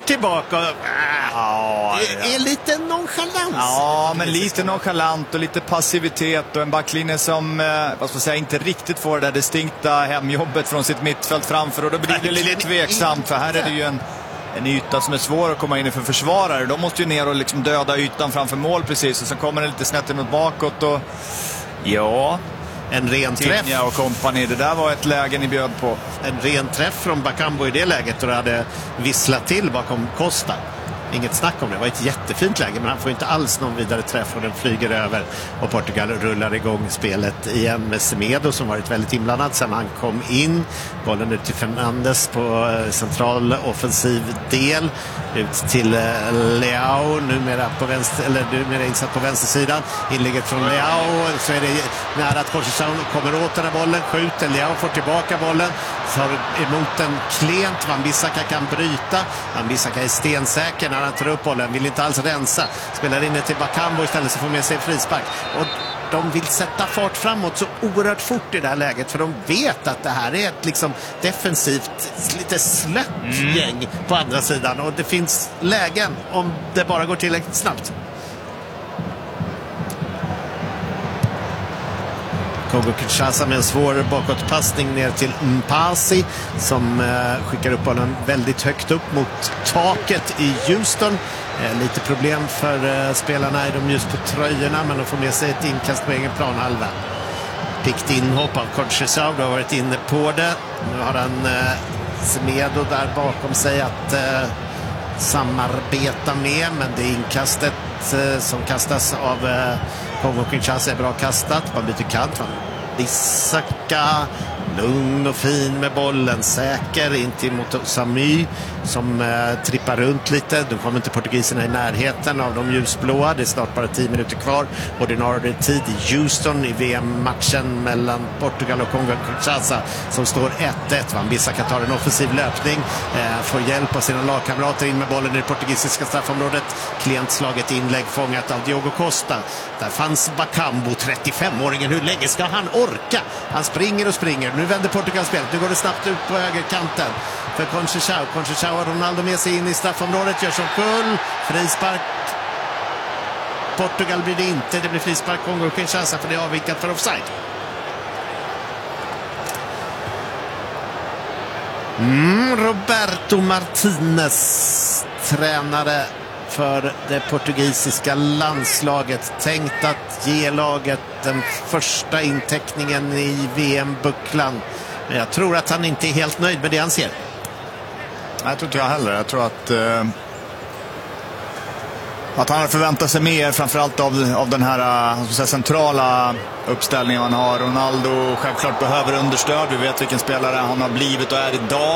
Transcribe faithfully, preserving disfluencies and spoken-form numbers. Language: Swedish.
tillbaka. Äh, ja, är, är lite nonchalans. Ja, men lite nonchalant och lite passivitet och en backlinje som eh, vad ska jag säga, inte riktigt får det där distinkta hemjobbet från sitt mittfält framför, och då blir det lite tveksamt, för här är det ju en En yta som är svår att komma in i för försvarare. De måste ju ner och liksom döda ytan framför mål precis. Och så kommer det lite snett inåt bakåt. Och ja, en ren träff. Tinja och kompani, det där var ett läge ni bjöd på. En ren träff från Bakambu i det läget, och det hade visslat till bakom Costa. Inget snack om det. Det var ett jättefint läge, men han får inte alls någon vidare träff och den flyger över. Och Portugal rullar igång spelet igen med Semedo som varit väldigt inblandad sedan han kom in. Bollen ut till Fernandes på central offensiv del. Ut till Leao, numera, på vänster, eller numera insatt på vänstersidan. Inlägget från Leao, så är det nära att Conceição kommer åt den här bollen. Skjuter, Leao får tillbaka bollen. Tar emot en klent. Wan-Bissaka kan bryta. Wan-Bissaka är stensäker när han tar upp bollen, vill inte alls rensa, spelar in till Bakambu istället, så får med sig en frispark, och de vill sätta fart framåt så oerhört fort i det här läget, för de vet att det här är ett liksom defensivt lite slött mm. gäng på andra sidan, och det finns lägen om det bara går tillräckligt snabbt. Kongo-Kinshasa med en svår bakåtpassning ner till Mpasi som eh, skickar upp bollen väldigt högt upp mot taket i Houston. Eh, lite problem för eh, spelarna är de just på tröjorna, men de får med sig ett inkast på egen planhalva. Pikt inhopp av Conceição, du har varit inne på det. Nu har han eh, Semedo där bakom sig att eh, samarbeta med, men det är inkastet eh, som kastas av eh, Kongo-Kinshasa är bra kastat. Man byter kant. Bissaka lugn och fin med bollen, säker in till mot Samy som eh, trippar runt lite. Nu kommer inte portugiserna i närheten av de ljusblåa. Det är snart bara tio minuter kvar. Ordinarie tid i Houston i V M-matchen mellan Portugal och Kongo-Kinshasa som står ett ett. Wan-Bissaka tar en offensiv löpning, eh, får hjälp av sina lagkamrater in med bollen i det portugisiska straffområdet. Klient slaget inlägg fångat av Diogo Costa. Där fanns Bakambu, trettiofemåringen. Hur länge ska han orka? Han springer och springer. Nu vänder Portugal spelet. Nu går det snabbt ut på högerkanten för Conceição. Conceição har Ronaldo med sig in i straffområdet. Gör som kull. Frispark. Portugal blir det inte. Det blir frispark Kongo-Kinshasa för det är avvikat för offside. Mm, Roberto Martinez, tränare för det portugisiska landslaget, tänkt att ge laget den första inteckningen i V M-bucklan. Men jag tror att han inte är helt nöjd med det han ser. Jag tror inte jag heller. Jag tror att eh, att han förväntar sig mer, framförallt av, av den här uh, säga, centrala uppställningen man har. Ronaldo självklart behöver understöd. Vi vet vilken spelare han har blivit och är idag.